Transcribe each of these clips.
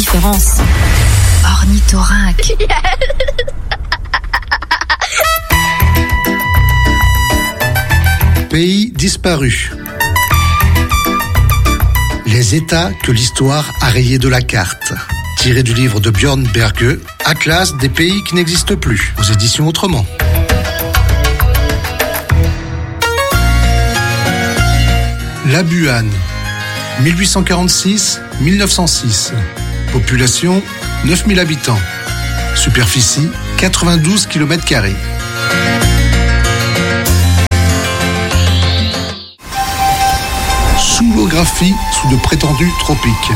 différence. Ornithorynque. Pays disparu. Les États que l'histoire a rayés de la carte. Tiré du livre de Björn Berge, Atlas des pays qui n'existent plus, aux éditions Autrement. Labuan, 1846-1906. Population 9000 habitants. Superficie 92 km². Soulographie sous de prétendus tropiques.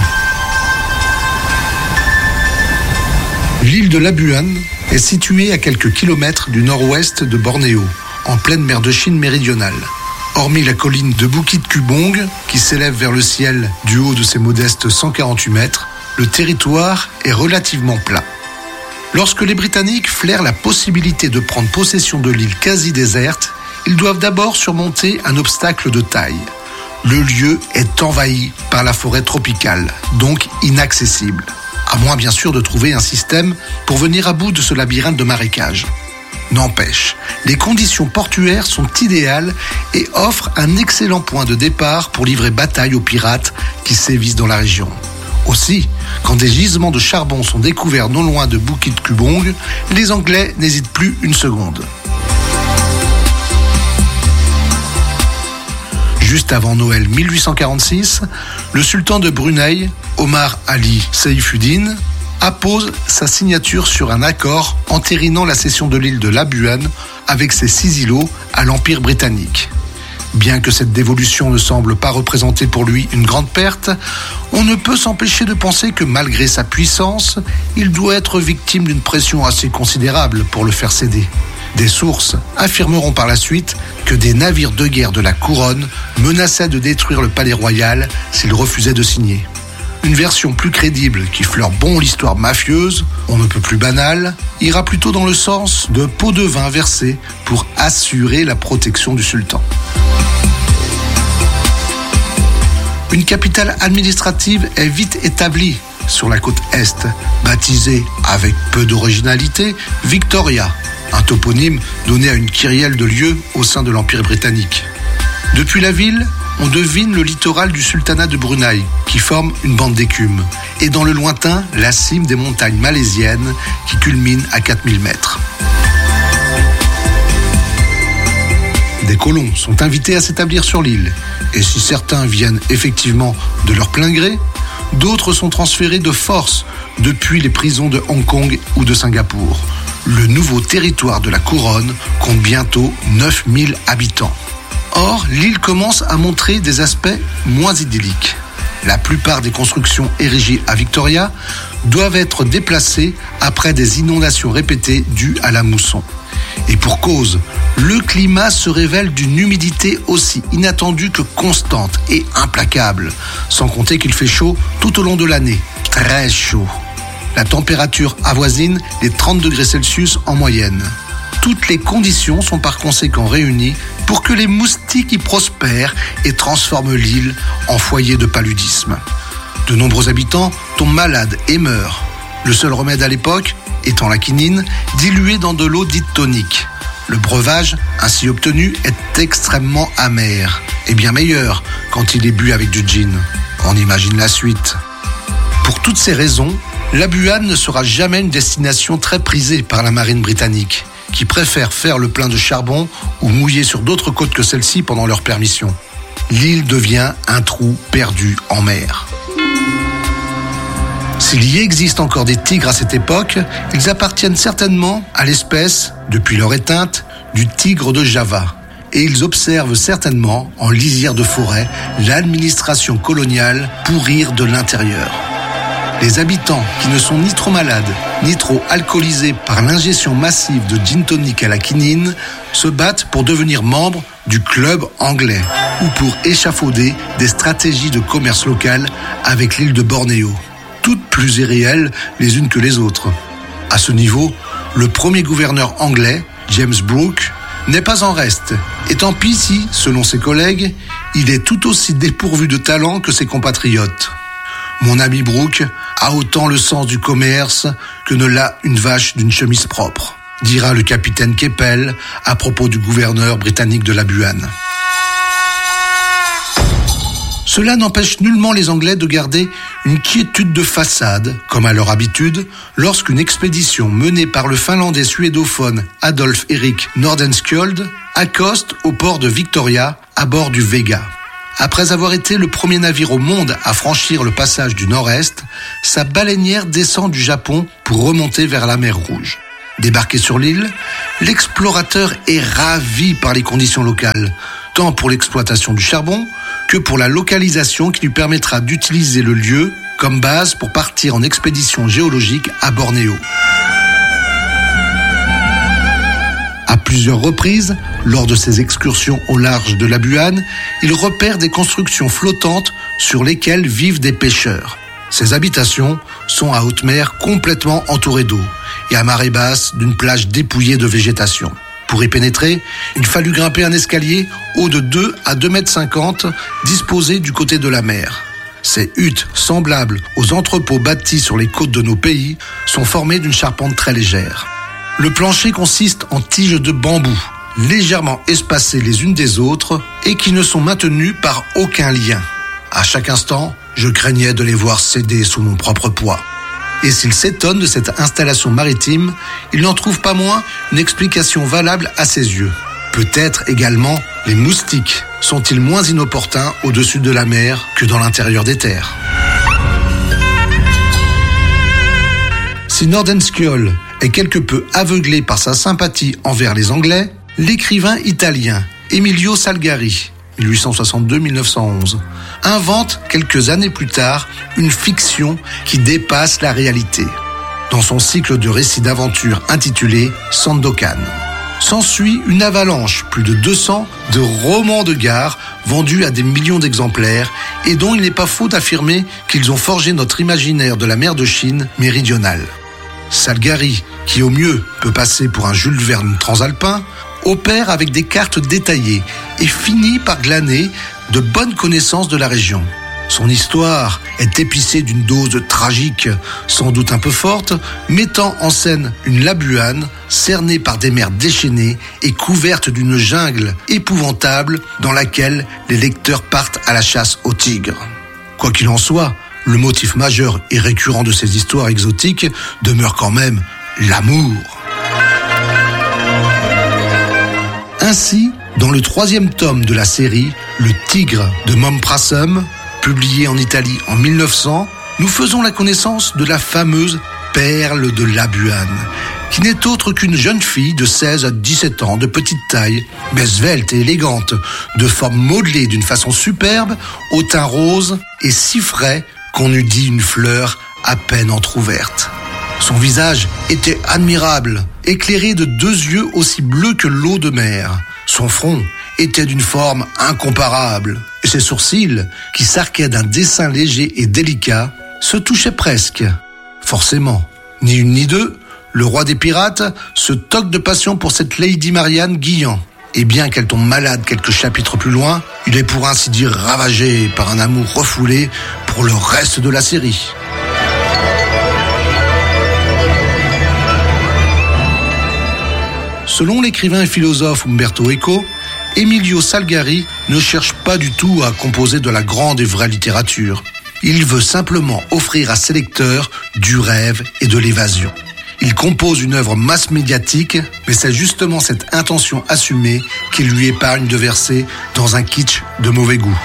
L'île de Labuan est située à quelques kilomètres du nord-ouest de Bornéo, en pleine mer de Chine méridionale. Hormis la colline de Bukit Kubong, qui s'élève vers le ciel du haut de ses modestes 148 mètres, le territoire est relativement plat. Lorsque les Britanniques flairent la possibilité de prendre possession de l'île quasi déserte, ils doivent d'abord surmonter un obstacle de taille. Le lieu est envahi par la forêt tropicale, donc inaccessible. À moins bien sûr de trouver un système pour venir à bout de ce labyrinthe de marécages. N'empêche, les conditions portuaires sont idéales et offrent un excellent point de départ pour livrer bataille aux pirates qui sévissent dans la région. Aussi, quand des gisements de charbon sont découverts non loin de Bukit Kubong, les Anglais n'hésitent plus une seconde. Juste avant Noël 1846, le sultan de Brunei, Omar Ali Saifuddin, appose sa signature sur un accord entérinant la cession de l'île de Labuan avec ses 6 îlots à l'Empire britannique. Bien que cette dévolution ne semble pas représenter pour lui une grande perte, on ne peut s'empêcher de penser que malgré sa puissance, il doit être victime d'une pression assez considérable pour le faire céder. Des sources affirmeront par la suite que des navires de guerre de la couronne menaçaient de détruire le palais royal s'il refusait de signer. Une version plus crédible qui fleure bon l'histoire mafieuse, on ne peut plus banale, ira plutôt dans le sens de pots de vin versés pour assurer la protection du sultan. Une capitale administrative est vite établie sur la côte est, baptisée, avec peu d'originalité, Victoria, un toponyme donné à une kyrielle de lieux au sein de l'Empire britannique. Depuis la ville, on devine le littoral du sultanat de Brunei, qui forme une bande d'écume, et dans le lointain, la cime des montagnes malaisiennes, qui culmine à 4000 mètres. Des colons sont invités à s'établir sur l'île, et si certains viennent effectivement de leur plein gré, d'autres sont transférés de force depuis les prisons de Hong Kong ou de Singapour. Le nouveau territoire de la couronne compte bientôt 9000 habitants. Or, l'île commence à montrer des aspects moins idylliques. La plupart des constructions érigées à Victoria doivent être déplacées après des inondations répétées dues à la mousson. Et pour cause, le climat se révèle d'une humidité aussi inattendue que constante et implacable, sans compter qu'il fait chaud tout au long de l'année, très chaud. La température avoisine les 30 degrés Celsius en moyenne. Toutes les conditions sont par conséquent réunies pour que les moustiques y prospèrent et transforment l'île en foyer de paludisme. De nombreux habitants tombent malades et meurent. Le seul remède à l'époque étant la quinine, diluée dans de l'eau dite tonique. Le breuvage ainsi obtenu est extrêmement amer, et bien meilleur quand il est bu avec du gin. On imagine la suite. Pour toutes ces raisons, Labuan ne sera jamais une destination très prisée par la marine britannique, qui préfère faire le plein de charbon ou mouiller sur d'autres côtes que celle-ci pendant leur permission. L'île devient un trou perdu en mer. S'il y existe encore des tigres à cette époque, ils appartiennent certainement à l'espèce, depuis leur éteinte, du tigre de Java. Et ils observent certainement, en lisière de forêt, l'administration coloniale pourrir de l'intérieur. Les habitants, qui ne sont ni trop malades, ni trop alcoolisés par l'ingestion massive de gin tonic à la quinine, se battent pour devenir membres du club anglais ou pour échafauder des stratégies de commerce local avec l'île de Bornéo, toutes plus irréelles les unes que les autres. À ce niveau, le premier gouverneur anglais, James Brooke, n'est pas en reste, et tant pis si, selon ses collègues, il est tout aussi dépourvu de talent que ses compatriotes. Mon ami Brooke a autant le sens du commerce que ne l'a une vache d'une chemise propre, dira le capitaine Keppel à propos du gouverneur britannique de Labuan. Cela n'empêche nullement les Anglais de garder une quiétude de façade, comme à leur habitude, lorsqu'une expédition menée par le Finlandais suédophone Adolf Erik Nordenskjöld accoste au port de Victoria à bord du Vega. Après avoir été le premier navire au monde à franchir le passage du Nord-Est, sa baleinière descend du Japon pour remonter vers la mer Rouge. Débarqué sur l'île, l'explorateur est ravi par les conditions locales, tant pour l'exploitation du charbon que pour la localisation qui lui permettra d'utiliser le lieu comme base pour partir en expédition géologique à Bornéo. À plusieurs reprises, lors de ses excursions au large de Labuan, il repère des constructions flottantes sur lesquelles vivent des pêcheurs. Ces habitations sont à haute mer complètement entourées d'eau et à marée basse d'une plage dépouillée de végétation. Pour y pénétrer, il fallut grimper un escalier haut de 2 à 2,50 m disposé du côté de la mer. Ces huttes, semblables aux entrepôts bâtis sur les côtes de nos pays, sont formées d'une charpente très légère. Le plancher consiste en tiges de bambou, légèrement espacées les unes des autres et qui ne sont maintenues par aucun lien. À chaque instant, je craignais de les voir céder sous mon propre poids. Et s'il s'étonne de cette installation maritime, il n'en trouve pas moins une explication valable à ses yeux. Peut-être également les moustiques sont-ils moins inopportuns au-dessus de la mer que dans l'intérieur des terres. Si Nordenskjöld est quelque peu aveuglé par sa sympathie envers les Anglais, l'écrivain italien Emilio Salgari, 1862-1911, invente quelques années plus tard une fiction qui dépasse la réalité. Dans son cycle de récits d'aventure intitulé Sandokan, s'ensuit une avalanche, plus de 200, de romans de gare vendus à des millions d'exemplaires et dont il n'est pas faux d'affirmer qu'ils ont forgé notre imaginaire de la mer de Chine méridionale. Salgari, qui au mieux peut passer pour un Jules Verne transalpin, opère avec des cartes détaillées et finit par glaner de bonnes connaissances de la région. Son histoire est épicée d'une dose tragique, sans doute un peu forte, mettant en scène une Labuan cernée par des mers déchaînées et couverte d'une jungle épouvantable dans laquelle les lecteurs partent à la chasse aux tigres. Quoi qu'il en soit, le motif majeur et récurrent de ces histoires exotiques demeure quand même l'amour. Ainsi, dans le 3e tome de la série, Le Tigre de Momprasum, publié en Italie en 1900, nous faisons la connaissance de la fameuse Perle de Labuan, qui n'est autre qu'une jeune fille de 16 à 17 ans, de petite taille, mais svelte et élégante, de forme modelée d'une façon superbe, au teint rose et si frais qu'on eût dit une fleur à peine entr'ouverte. Son visage était admirable, éclairé de 2 yeux aussi bleus que l'eau de mer. Son front était d'une forme incomparable, et ses sourcils, qui s'arquaient d'un dessin léger et délicat, se touchaient presque. Forcément, ni une ni deux, le roi des pirates se toque de passion pour cette Lady Marianne Guillan. Et bien qu'elle tombe malade quelques chapitres plus loin, il est pour ainsi dire ravagé par un amour refoulé pour le reste de la série. Selon l'écrivain et philosophe Umberto Eco, Emilio Salgari ne cherche pas du tout à composer de la grande et vraie littérature. Il veut simplement offrir à ses lecteurs du rêve et de l'évasion. Il compose une œuvre masse médiatique, mais c'est justement cette intention assumée qui lui épargne de verser dans un kitsch de mauvais goût.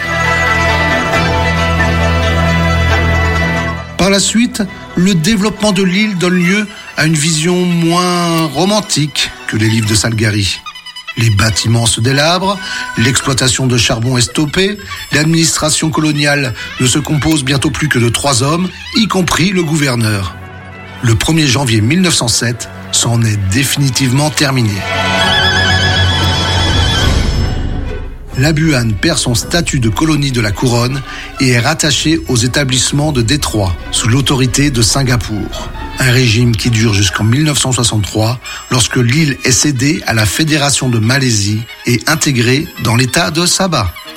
Par la suite, le développement de l'île donne lieu à une vision moins romantique que les livres de Salgari. Les bâtiments se délabrent, l'exploitation de charbon est stoppée, l'administration coloniale ne se compose bientôt plus que de 3 hommes, y compris le gouverneur. Le 1er janvier 1907 s'en est définitivement terminé. Labuan perd son statut de colonie de la couronne et est rattaché aux établissements de Détroit, sous l'autorité de Singapour. Un régime qui dure jusqu'en 1963, lorsque l'île est cédée à la Fédération de Malaisie et intégrée dans l'État de Sabah.